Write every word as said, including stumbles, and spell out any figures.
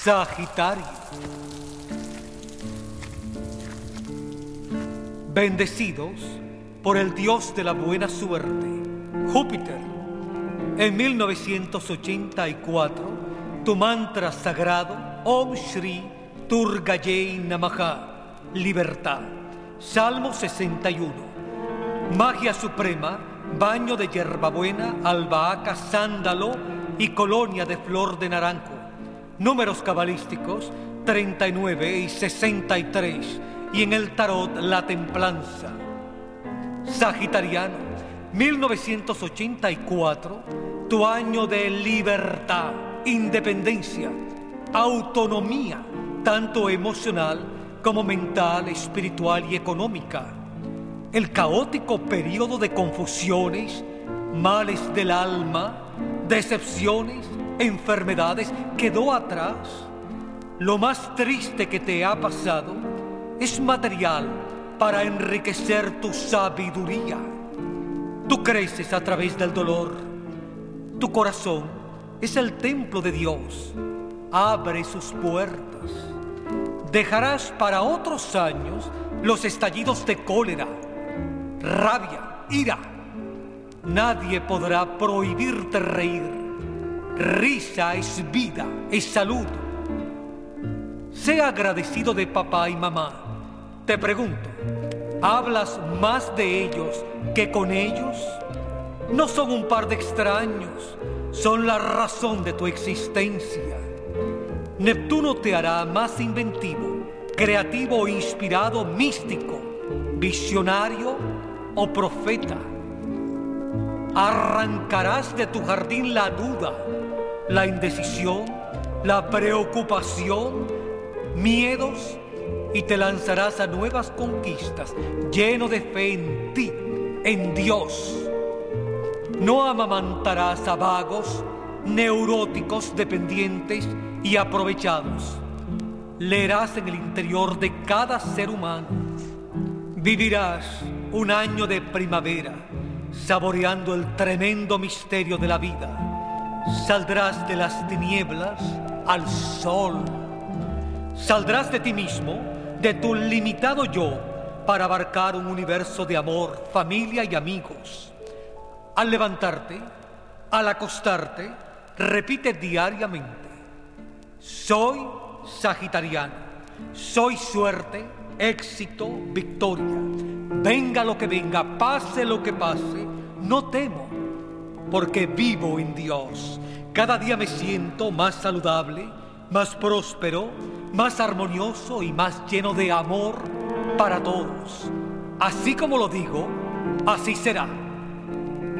Sagitario. Bendecidos por el dios de la buena suerte, Júpiter. En mil novecientos ochenta y cuatro, tu mantra sagrado, Om Shri Durgaye Namaha, libertad. Salmo sesenta y uno. Magia suprema, baño de hierbabuena, albahaca, sándalo y colonia de flor de naranjo. Números cabalísticos treinta y nueve y sesenta y tres, y en el tarot la templanza. Sagitariano, mil novecientos ochenta y cuatro, tu año de libertad, independencia, autonomía, tanto emocional como mental, espiritual y económica. El caótico periodo de confusiones, males del alma, decepciones, enfermedades quedó atrás. Lo más triste que te ha pasado es material para enriquecer tu sabiduría. Tú creces a través del dolor. Tu corazón es el templo de Dios. Abre sus puertas. Dejarás para otros años los estallidos de cólera, rabia, ira. Nadie podrá prohibirte reír. Risa es vida, es salud. Sé agradecido de papá y mamá. Te pregunto, ¿hablas más de ellos que con ellos? No son un par de extraños, son la razón de tu existencia. Neptuno te hará más inventivo, creativo, inspirado, místico, visionario o profeta. Arrancarás de tu jardín la duda, la indecisión, la preocupación, miedos, y te lanzarás a nuevas conquistas, lleno de fe en ti, en Dios. No amamantarás a vagos, neuróticos, dependientes y aprovechados. Leerás en el interior de cada ser humano. Vivirás un año de primavera, saboreando el tremendo misterio de la vida. Saldrás de las tinieblas al sol. Saldrás de ti mismo, de tu limitado yo, para abarcar un universo de amor, familia y amigos. Al levantarte, al acostarte, repite diariamente: soy sagitariano, soy suerte, éxito, victoria. Venga lo que venga, pase lo que pase, no temo, porque vivo en Dios. Cada día me siento más saludable, más próspero, más armonioso y más lleno de amor para todos. Así como lo digo, así será.